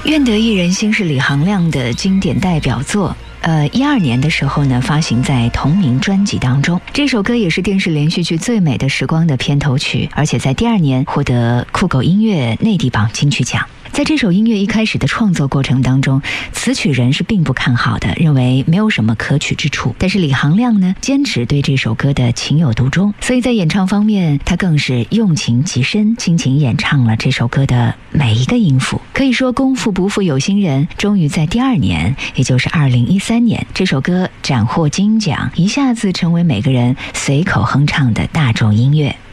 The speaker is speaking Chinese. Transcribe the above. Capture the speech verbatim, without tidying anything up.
愿得一人心是李行亮的经典代表作。呃，一二年的时候呢，发行在同名专辑当中。这首歌也是电视连续剧《最美的时光》的片头曲，而且在第二年获得酷狗音乐内地榜金曲奖。在这首音乐一开始的创作过程当中，词曲人是并不看好的，认为没有什么可取之处。但是李行亮呢，坚持对这首歌的情有独钟，所以在演唱方面，他更是用情极深，倾情演唱了这首歌的每一个音符。可以说，功夫不负有心人，终于在第二年，也就是二零一三年，这首歌斩获金奖，一下子成为每个人随口哼唱的大众音乐。